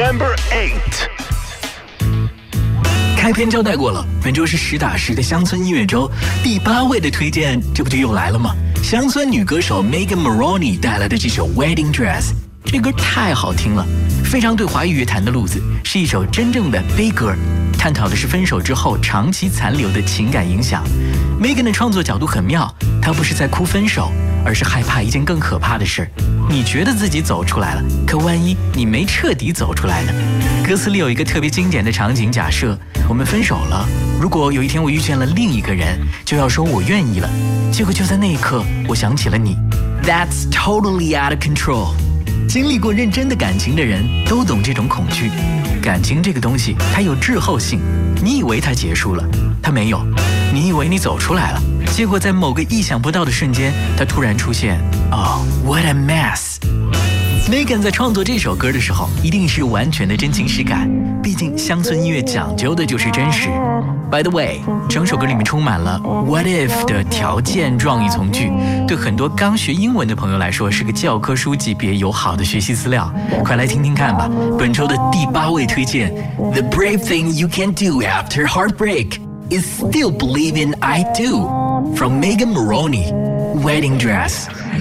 Number 8。 开篇交代过了，本周是实打实的乡村音乐周，第8位的推荐，这不就又来了吗？乡村女歌手 Megan Moroney 带来的这首 Wedding Dress， 这歌太好听了，非常对华语乐坛的路子，是一首真正的悲歌，探讨的是分手之后长期残留的情感影响。Megan 的创作角度很妙，她不是在哭分手，而是害怕一件更可怕的事。你觉得自己走出来了，可万一你没彻底走出来呢？歌词里有一个特别经典的场景假设，我们分手了，如果有一天我遇见了另一个人，就要说我愿意了，结果就在那一刻我想起了你。 That's totally out of control。 经历过认真的感情的人都懂这种恐惧。感情这个东西它有滞后性，你以为它结束了，它没有，你以为你走出来了，结果在某个意想不到的瞬间它突然出现。What a mess。 Megan 在创作这首歌的时候一定是完全的真情实感，毕竟乡村音乐讲究的就是真实。 By the way， 整首歌里面充满了 What if 的条件状语从句，对很多刚学英文的朋友来说是个教科书级别友好的学习资料，快来听听看吧。本周的第8位推荐 The brave thing you can do after heartbreak is still believe in I do from Megan Moroney, Wedding Dress。